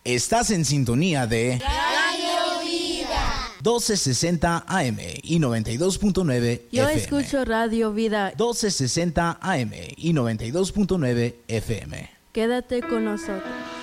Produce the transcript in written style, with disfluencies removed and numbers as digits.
Estás en sintonía de Radio Vida 1260 AM y 92.9 Yo FM. escucho Radio Vida 1260 AM y 92.9 FM. Quédate con nosotros.